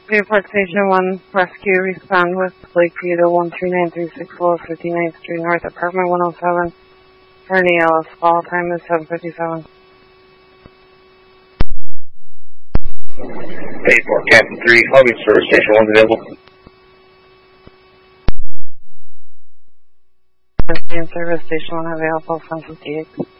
Bayport Station 1, rescue, respond with Lakeview to 13936 West 59th Street North, apartment 107, Bernie Ellis. Call time is 7:57. Bayport, Captain 3, hugging service, Station 1's available. Service, Station 1 available, 7:58.